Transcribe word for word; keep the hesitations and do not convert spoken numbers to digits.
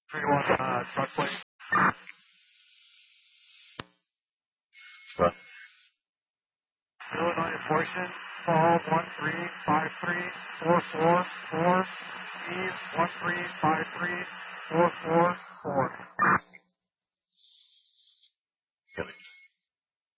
three one, uh, truck plate. What? Illinois portion, fall one three five three four four four, Steve one three five three four four four. Got it.